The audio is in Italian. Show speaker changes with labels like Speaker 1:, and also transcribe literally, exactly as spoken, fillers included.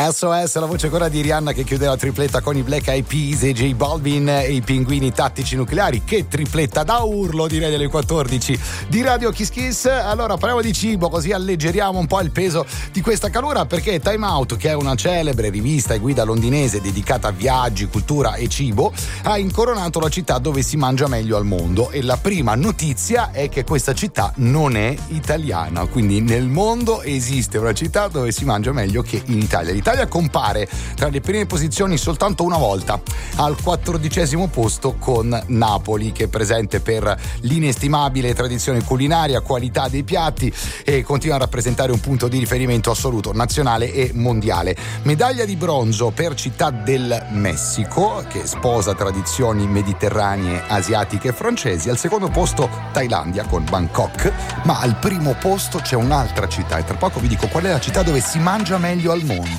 Speaker 1: S O S, la voce ancora di Rihanna che chiude la tripletta con i Black Eyed Peas e J Balvin e i Pinguini Tattici Nucleari. Che tripletta da urlo, direi, delle quattordici di Radio Kiss Kiss. Allora parliamo di cibo, così alleggeriamo un po' il peso di questa calura, perché Time Out, che è una celebre rivista e guida londinese dedicata a viaggi, cultura e cibo, ha incoronato la città dove si mangia meglio al mondo, e la prima notizia è che questa città non è italiana, quindi nel mondo esiste una città dove si mangia meglio che in Italia. L'Italia compare tra le prime posizioni soltanto una volta, al quattordicesimo posto, con Napoli, che è presente per l'inestimabile tradizione culinaria, qualità dei piatti, e continua a rappresentare un punto di riferimento assoluto, nazionale e mondiale. Medaglia di bronzo per Città del Messico, che sposa tradizioni mediterranee, asiatiche e francesi. Al secondo posto Thailandia con Bangkok, ma al primo posto c'è un'altra città, e tra poco vi dico qual è la città dove si mangia meglio al mondo.